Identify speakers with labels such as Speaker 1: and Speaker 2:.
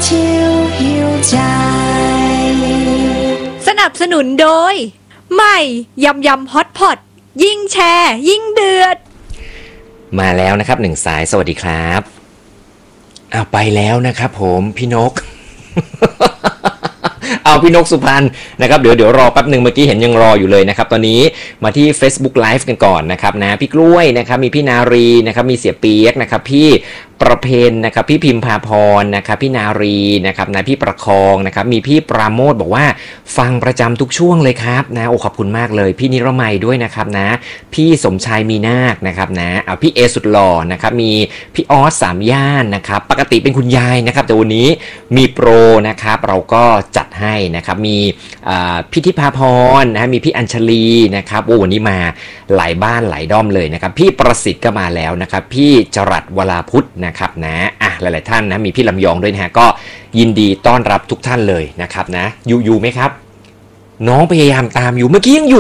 Speaker 1: ชิวหิวใจ
Speaker 2: สนับสนุนโดยใหม่ยำยำฮอตพอตยิ่งแชร์ยิ่งเดือด
Speaker 3: มาแล้วนะครับหนึ่งสายสวัสดีครับเอาไปแล้วนะครับผมพี่นก เอาพี่นกสุพรรณนะครับเดี๋ยวรอแป๊บหนึ่งเมื่อกี้เห็นยังรออยู่เลยนะครับตอนนี้มาที่ Facebook Live กันก่อนนะครับนะพี่กล้วยนะครับมีพี่นารีนะครับมีเสียเปียกนะครับพี่ประเพณนะครับพี่พิมพาพรนะครับพี่นารีนะครับนะพี่ประคองนะครับมีพี่ปราโมทบอกว่าฟังประจำทุกช่วงเลยครับนะโอ้ขอบคุณมากเลยพี่นิรมัยด้วยนะครับนะพี่สมชายมีนาคนะครับนะเอาพี่เอสุดหล่อนะครับมีพี่ออสสามย่านนะครับปกติเป็นคุณยายนะครับแต่วันนี้มีโปรนะครับเราก็จัดให้นะครับมีพี่ทิพาพรนะมีพี่อัญชลีนะครับโอ้วันนี้มาหลายบ้านหลายด้อมเลยนะครับพี่ประสิทธิ์ก็มาแล้วนะครับพี่จรัสวราพุทธนะครับนะหลายๆท่านนะมีพี่ลำยองด้วยนะฮะก็ยินดีต้อนรับทุกท่านเลยนะครับนะอยู่ไหมครับน้องพยายามตามอยู่เมื่อกี้ยังอยู่